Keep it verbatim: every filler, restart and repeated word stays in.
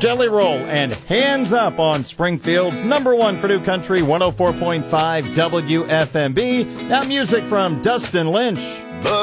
Jelly Roll and Hands Up on Springfield's number one for New Country, one oh four point five W F M B. Now music from Dustin Lynch.